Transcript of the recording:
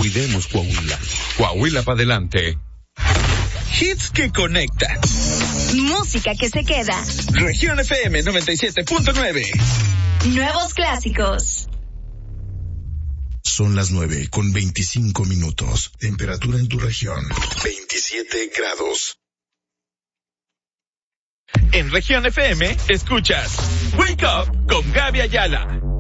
Cuidemos Coahuila. Coahuila para adelante. Hits que conectan. Música que se queda. Región FM 97.9. Nuevos clásicos. Son las 9:25. Temperatura en tu región, 27 grados. En Región FM, escuchas Wake Up con Gaby Ayala.